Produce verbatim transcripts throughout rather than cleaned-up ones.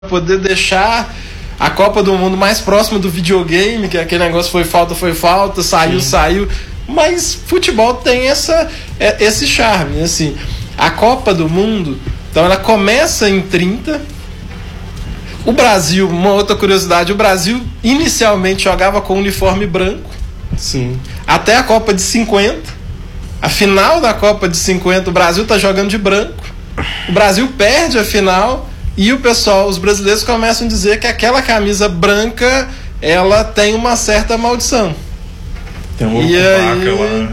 poder deixar a Copa do Mundo mais próxima do videogame, que aquele negócio foi falta, foi falta, saiu, Sim. saiu. Mas futebol tem essa, esse charme, assim. A Copa do Mundo, então ela começa em trinta. O Brasil, uma outra curiosidade, o Brasil inicialmente jogava com uniforme branco. Sim. Até a Copa de cinquenta. A final da Copa de cinquenta, o Brasil tá jogando de branco. O Brasil perde a final e o pessoal, os brasileiros começam a dizer que aquela camisa branca, ela tem uma certa maldição. Tem um e aí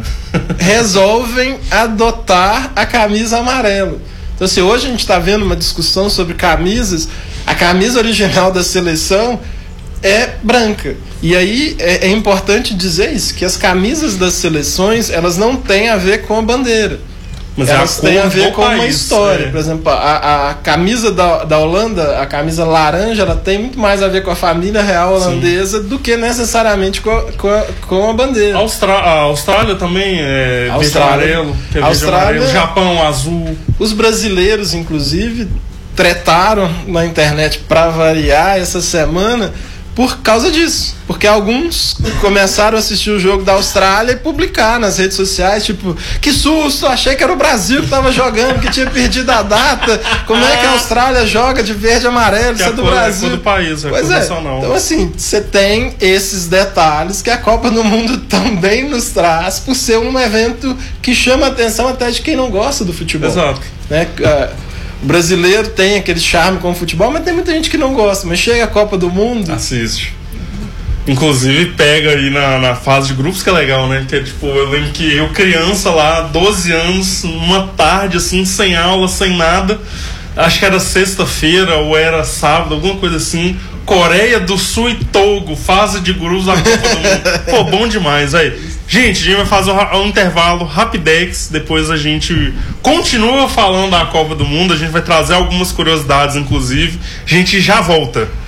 resolvem adotar a camisa amarela. Então, assim, hoje a gente está vendo uma discussão sobre camisas. A camisa original da seleção é branca. E aí é, é importante dizer isso, que as camisas das seleções, elas não têm a ver com a bandeira. Mas elas têm a ver com uma história. É. Por exemplo, a, a camisa da, da Holanda, a camisa laranja, ela tem muito mais a ver com a família real holandesa, Sim. do que necessariamente com a, com a, com a bandeira. A, Austra- a Austrália também é verde amarelo, que é Austrália, verde amarelo. Japão azul. Os brasileiros, inclusive, tretaram na internet para variar essa semana por causa disso, porque alguns começaram a assistir o jogo da Austrália e publicar nas redes sociais, tipo, que susto, achei que era o Brasil que tava jogando, que tinha perdido a data, como é que a Austrália joga de verde e amarelo, isso é do Brasil. É do país, é pois é, então assim, você tem esses detalhes que a Copa do Mundo também nos traz, por ser um evento que chama a atenção até de quem não gosta do futebol. Exato. Né? O brasileiro tem aquele charme com o futebol, mas tem muita gente que não gosta. Mas chega a Copa do Mundo, assiste. Inclusive pega aí na, na fase de grupos, que é legal, né? Que é tipo, eu lembro que eu criança lá, doze anos, uma tarde assim, sem aula, sem nada, acho que era sexta-feira ou era sábado, alguma coisa assim, Coreia do Sul e Togo, fase de grupos da Copa do Mundo. Pô, bom demais, aí. Gente, a gente vai fazer um intervalo rapidex, depois a gente continua falando da Copa do Mundo, a gente vai trazer algumas curiosidades, inclusive. A gente já volta.